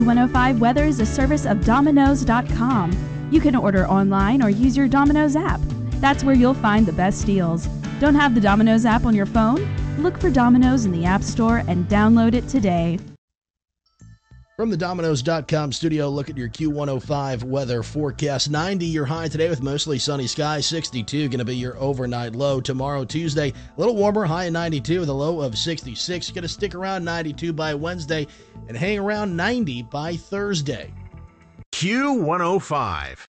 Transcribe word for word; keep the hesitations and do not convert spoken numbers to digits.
one oh five Weather is a service of Domino's dot com. You can order online or use your Domino's app. That's where you'll find the best deals. Don't have the Domino's app on your phone? Look for Domino's in the App Store and download it today. From the Domino's dot com studio, look at your Q one oh five weather forecast. ninety your high today with mostly sunny skies. sixty-two going to be your overnight low. Tomorrow, Tuesday, a little warmer, high of ninety-two with a low of sixty-six. Going to stick around ninety-two by Wednesday and hang around ninety by Thursday. Q one oh five.